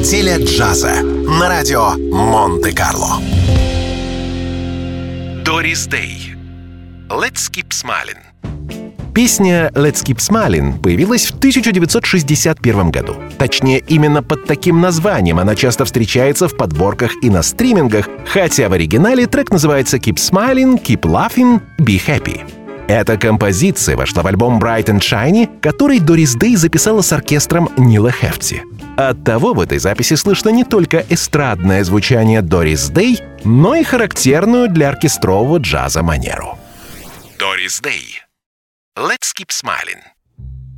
Неделя джаза на радио Монте-Карло. Дорис Дэй. Let's Keep Smiling. Песня «Let's Keep Smiling» появилась в 1961 году. Точнее, именно под таким названием она часто встречается в подборках и на стримингах, хотя в оригинале трек называется «Keep Smiling, Keep Laughing, Be Happy». Эта композиция вошла в альбом «Bright and Shiny», который Дорис Дэй записала с оркестром Нила Хефти. Оттого в этой записи слышно не только эстрадное звучание Дорис Дэй, но и характерную для оркестрового джаза манеру. Дорис Дэй. Let's Keep Smiling.